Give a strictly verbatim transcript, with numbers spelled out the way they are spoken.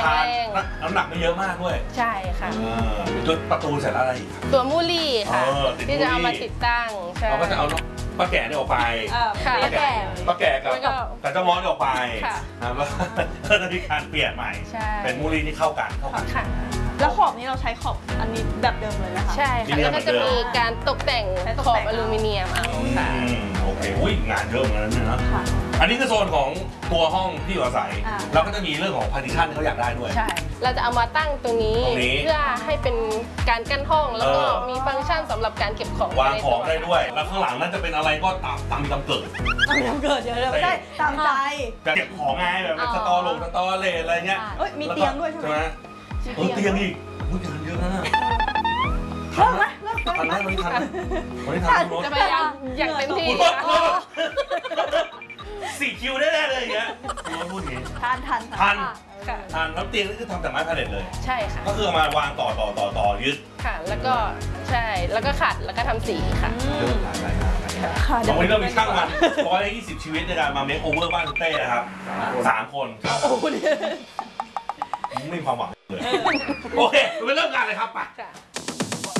ทานน้ำหนักไม่เยอะมากด้วยใช่ค่ะจนประตูเสร็จแล้วอะไรอีกตัวมูลี่ค่ะที่จะเอามาติดตั้งเราก็จะเอาป้าแก่เนี่ยออกไปป้าแก่ป้าแก่กับกับเจ้ามอสออกไปแล้วก็จะมีการเปลี่ยนใหม่เป็นมูลี่ที่เข้ากันเข้ากันแล้วขอบนี้เราใช้ขอบอันนี้แบบเดิมเลยนะคะใช่ค่ะแล้วก็จะมีการตกแต่งขอบอลูมิเนียมเอาค่ะโอเคอุ้ยงานเยอะเหมือนกันนะอันนี้คือโซนของตัวห้องที่อยู่อาศัยแล้วก็จะมีเรื่องของพาร์ติชันที่เขาอยากได้ด้วยใช่เราจะเอามาตั้งตรงนี้เพื่อให้เป็นการกั้นห้องแล้วก็มีฟังก์ชันสำหรับการเก็บของวางของได้ด้วยแล้วข้างหลังนั้นจะเป็นอะไรก็ตามตามมีกำเกิดตามมีกำเกิดเยอะไม่ได้ตามใจเก็บของง่ายแบบสตอลงสตอเลอะไรเงี้ยมีเตียงด้วยใช่ไหมเออเตียงอีกอุ้ยงานเยอะนะเลิกไหมเลิกทันไหมวันนี้ทันไหมวันนี้ทันจะพยายามอย่างเต็มที่สี่คิวได้เลยอย่างเงี้ยพูดอย่างงี้ทันทันทันทันแล้วเตียงนี่คือทำจากไม้พาเลทเลยใช่ค่ะก็คือมาวางต่อต่อต่อต่อยึดค่ะแล้วก็ใช่แล้วก็ขัดแล้วก็ทำสีค่ะวันนี้เรามีช่างมันร้อยยี่สิบชีวิตในการมาเมคโอเวอร์บ้านคุณเต้นะครับสามคนไม่มีความหวังเลยโอเคไปเริ่มงานเลยครับไป